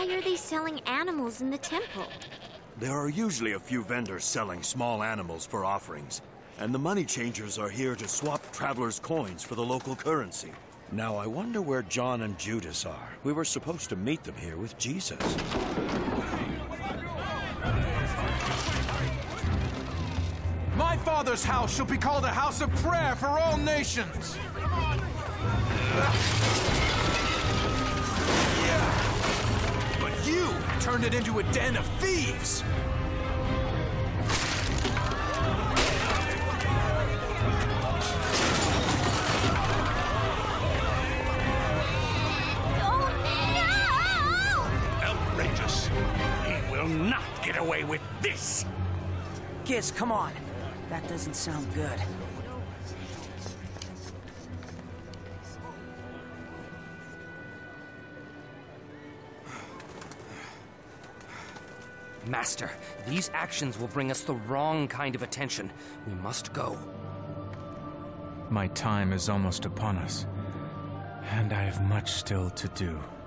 are they selling animals in the temple? There are usually a few vendors selling small animals for offerings, and the money changers are here to swap travelers' coins for the local currency. Now, I wonder where John and Judas are. We were supposed to meet them here with Jesus. My Father's house shall be called a house of prayer for all nations. But you turned it into a den of thieves. Outrageous. He will not get away with this. Kids, come on. That doesn't sound good. Master, these actions will bring us the wrong kind of attention. We must go. My time is almost upon us, and I have much still to do.